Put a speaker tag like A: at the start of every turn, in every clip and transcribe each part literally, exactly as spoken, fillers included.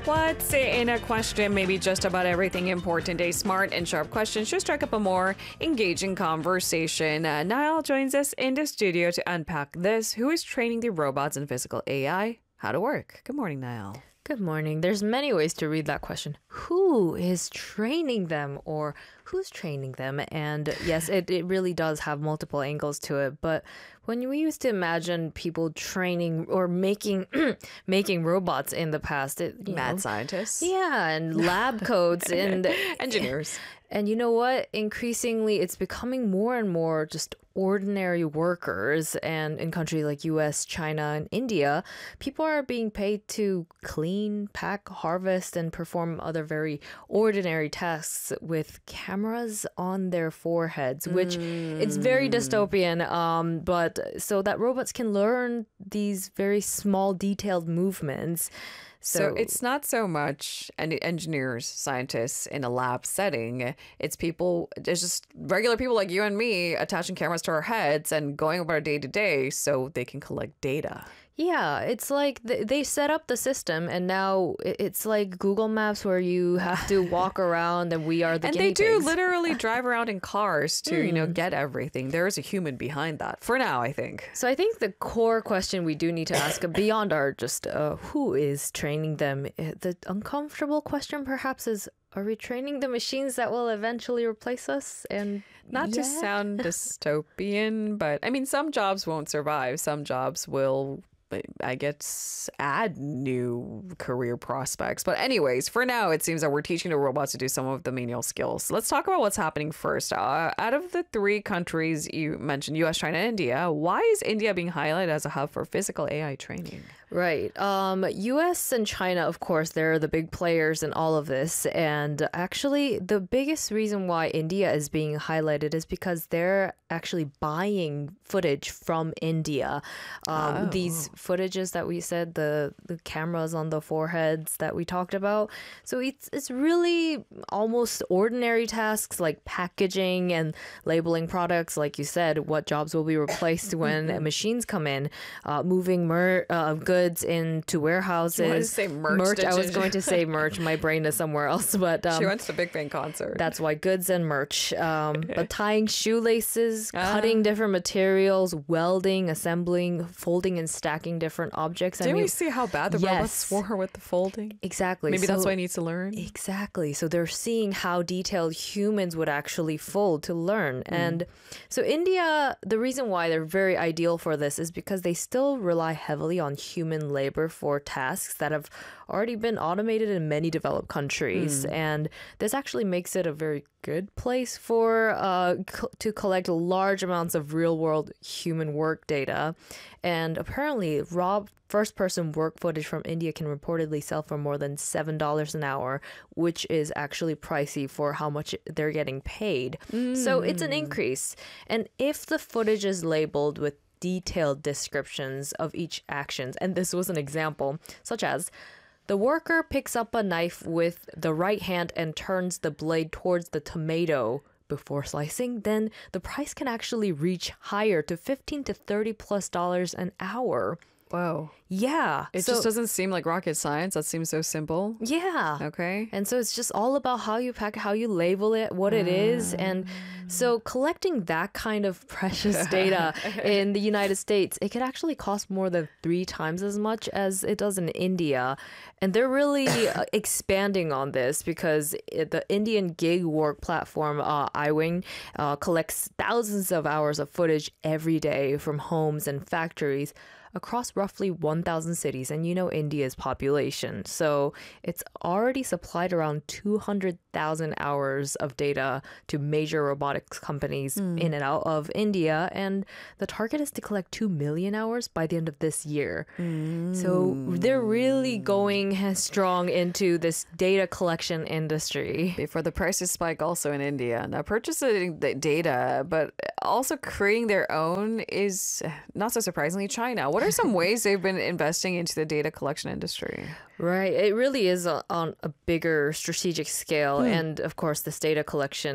A: What's in a question? Maybe just about everything important. A smart and sharp question should strike up a more engaging conversation. Uh, Niall joins us in the studio to unpack this. Who is training the robots and physical A I? How to work. Good morning, Niall.
B: Good morning. There's many ways to read that question. Who is training them, or who's training them? And yes, it, it really does have multiple angles to it. But when we used to imagine people training or making making robots in the past, it, you
A: Mad
B: know,
A: scientists.
B: yeah, and lab coats and
A: engineers.
B: And you know what? Increasingly, it's becoming more and more just ordinary workers. And in countries like U S, China, and India, people are being paid to clean, pack, harvest, and perform other very ordinary tasks with cameras on their foreheads, which mm. it's very dystopian. Um, but so that robots can learn these very small, detailed movements.
A: So, so it's not so much engineers, scientists in a lab setting. It's people, it's just regular people like you and me attaching cameras to our heads and going about our day to day so they can collect data.
B: Yeah, it's like they set up the system, and now it's like Google Maps where you have to walk around and we are the
A: and
B: guinea
A: they do
B: pigs.
A: literally drive around in cars to, mm. you know, get everything. There is a human behind that for now, I think.
B: So I think the core question we do need to ask beyond our just uh, who is training them, the uncomfortable question perhaps is, are we training the machines that will eventually replace us? And
A: not yeah. to sound dystopian, but I mean, some jobs won't survive. Some jobs will, I guess, add new career prospects. But anyways, for now, it seems that we're teaching the robots to do some of the menial skills. Let's talk about what's happening first. Uh, out of the three countries you mentioned, U S, China, India, why is India being highlighted as a hub for physical A I training?
B: Right. Um, U S and China, of course, they're the big players in all of this. And actually, the biggest reason why India is being highlighted is because they're actually buying footage from India. Um,
A: oh.
B: These footages that we said, the, the cameras on the foreheads that we talked about. So it's, it's really almost ordinary tasks like packaging and labeling products. Like you said, what jobs will be replaced when machines come in, uh, moving mer- uh, goods into warehouses.
A: You wanted to say merch,
B: merch I was going to say merch. My brain is somewhere else, but um,
A: she went to the Big Bang concert.
B: That's why goods and merch. Um, but tying shoelaces, ah. cutting different materials, welding, assembling, folding, and stacking different objects.
A: Didn't
B: I mean,
A: we see how bad the
B: yes.
A: robots swore with the folding?
B: Exactly.
A: Maybe
B: so,
A: that's what I need to learn.
B: Exactly. So they're seeing how detailed humans would actually fold to learn. Mm. And so India, the reason why they're very ideal for this is because they still rely heavily on human human labor for tasks that have already been automated in many developed countries. Mm. And this actually makes it a very good place for uh, co- to collect large amounts of real-world human work data. And apparently, raw first-person work footage from India can reportedly sell for more than seven dollars an hour, which is actually pricey for how much they're getting paid. Mm. So it's an increase. And if the footage is labeled with detailed descriptions of each action, and this was an example, such as the worker picks up a knife with the right hand and turns the blade towards the tomato before slicing, then the price can actually reach higher to fifteen to thirty plus dollars an hour.
A: Whoa.
B: Yeah.
A: It so, just doesn't seem like rocket science. That seems so simple.
B: Yeah.
A: Okay.
B: And so it's just all about how you pack, how you label it, what it is. And so collecting that kind of precious data in the United States, it could actually cost more than three times as much as it does in India. And they're really uh, expanding on this because it, the Indian gig work platform, uh, iWing, uh, collects thousands of hours of footage every day from homes and factories across roughly one thousand cities, and you know India's population. So it's already supplied around two hundred thousand hours of data to major robotics companies mm. in and out of India, and the target is to collect two million hours by the end of this year. Mm. So they're really going strong into this data collection industry.
A: Before the prices spike also in India. Now purchasing the data, but also creating their own is, not so surprisingly, China. What are some ways they've been investing into the data collection industry?
B: Right. It really is a, on a bigger strategic scale. Mm. And of course, this data collection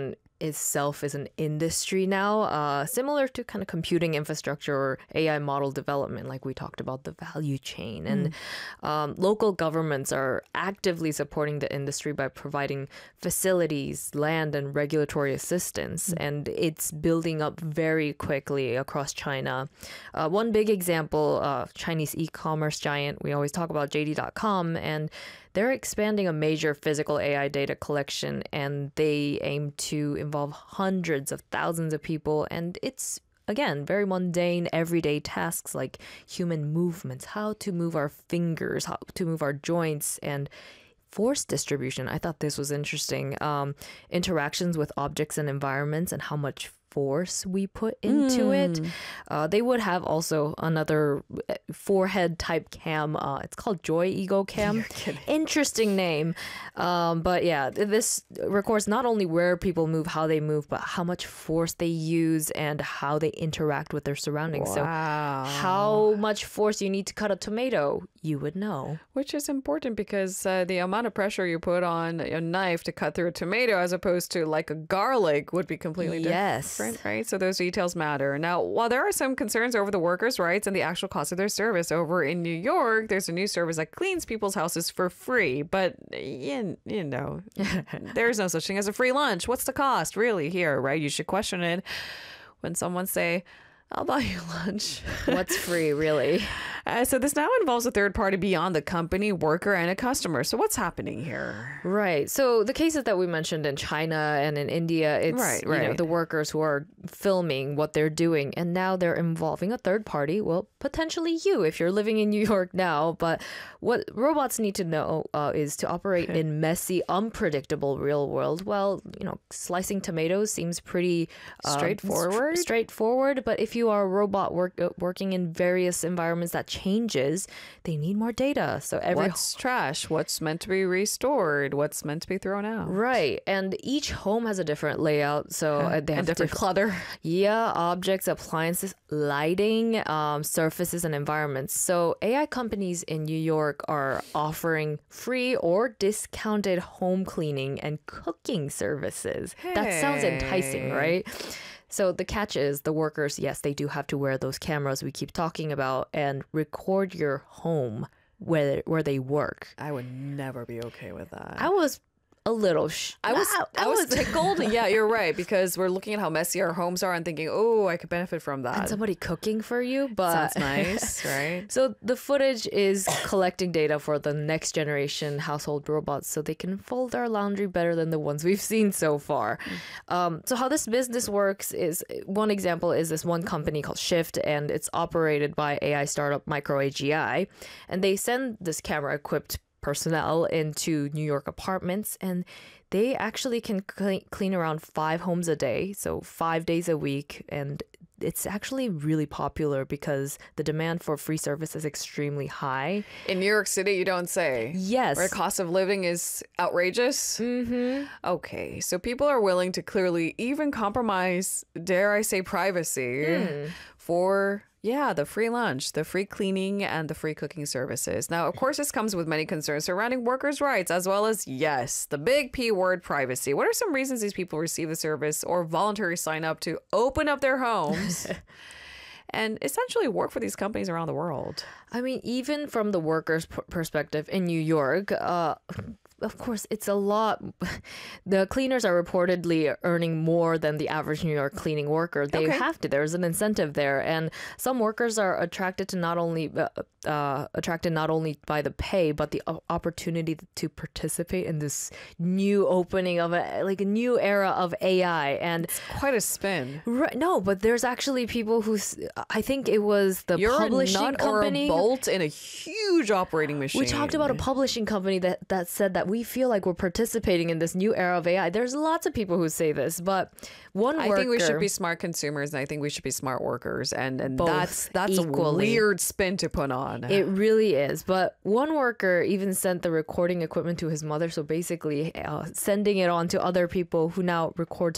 B: itself is an industry now, uh, similar to kind of computing infrastructure or A I model development, like we talked about the value chain. And um, local governments are actively supporting the industry by providing facilities, land, and regulatory assistance. And it's building up very quickly across China. Uh, one big example, uh, Chinese e-commerce giant, we always talk about J D dot com, and they're expanding a major physical A I data collection, and they aim to involve hundreds of thousands of people. And it's, again, very mundane, everyday tasks like human movements, how to move our fingers, how to move our joints, and force distribution. I thought this was interesting. Um, interactions with objects and environments and how much force we put into mm. it. Uh, they would have also another forehead type cam. Uh, it's called Joy Ego Cam. Interesting name. Um, but yeah, this records not only where people move, how they move, but how much force they use and how they interact with their surroundings.
A: Wow.
B: So how much force you need to cut a tomato, you would know.
A: Which is important because uh, the amount of pressure you put on a knife to cut through a tomato as opposed to like a garlic would be completely
B: yes.
A: different. Right? So those details matter. Now, while there are some concerns over the workers' rights and the actual cost of their service, over in New York, there's a new service that cleans people's houses for free. But, you, you know, there's no such thing as a free lunch. What's the cost really here, right? You should question it when someone say, I'll buy you lunch.
B: What's free, really?
A: Uh, so this now involves a third party beyond the company, worker, and a customer. So what's happening here?
B: Right. So the cases that we mentioned in China and in India, it's
A: right,
B: you
A: right.
B: know, the workers who are filming what they're doing, and now they're involving a third party. Well, potentially you, if you're living in New York now. But what robots need to know uh, is to operate in messy, unpredictable real world. Well, you know, slicing tomatoes seems pretty uh,
A: straightforward.
B: Straightforward. But if you are a robot work, uh, working in various environments that changes, they need more data. So every
A: what's trash, what's meant to be restored, what's meant to be thrown out.
B: Right. And each home has a different layout. So uh, they have
A: and different diff- clutter.
B: Yeah, objects, appliances, lighting, um, surfaces, and environments. So A I companies in New York are offering free or discounted home cleaning and cooking services.
A: Hey.
B: That sounds enticing, right? So the catch is the workers, yes, they do have to wear those cameras we keep talking about and record your home where where they work.
A: I would never be okay with that.
B: I was a little sh-
A: I was I, I was tickled. Yeah, you're right, because we're looking at how messy our homes are and thinking, oh, I could benefit from that.
B: And somebody cooking for you, but
A: sounds nice, right?
B: So the footage is collecting data for the next generation household robots so they can fold our laundry better than the ones we've seen so far. Mm. Um, so how this business works is, one example is this one company called Shift, and it's operated by A I startup Micro A G I, and they send this camera equipped personnel into New York apartments, and they actually can clean, clean around five homes a day, so five days a week. And it's actually really popular because the demand for free service is extremely high.
A: In New York City, you don't say?
B: Yes.
A: Where cost of living is outrageous?
B: Mm-hmm.
A: Okay, so people are willing to clearly even compromise, dare I say, privacy mm. for... yeah, the free lunch, the free cleaning, and the free cooking services. Now, of course, this comes with many concerns surrounding workers' rights, as well as, yes, the big P word, privacy. What are some reasons these people receive the service or voluntarily sign up to open up their homes and essentially work for these companies around the world?
B: I mean, even from the workers' p- perspective in New York, uh, of course, it's a lot. The cleaners are reportedly earning more than the average New York cleaning worker. They
A: okay.
B: have to. There's an incentive there, and some workers are attracted to not only uh, uh, attracted not only by the pay, but the opportunity to participate in this new opening of a like a new era of A I. And
A: it's quite a spin.
B: Right? No, but there's actually people who I think it was the
A: You're
B: publishing
A: a nut
B: company.
A: Or a bolt in a huge operating machine.
B: We talked about a publishing company that that said that we feel like we're participating in this new era of A I. There's lots of people who say this, but one
A: I
B: worker,
A: think we should be smart consumers, and I think we should be smart workers, and and
B: Both
A: that's that's
B: equally.
A: a weird spin to put on.
B: It really is. But one worker even sent the recording equipment to his mother, so basically uh, sending it on to other people who now record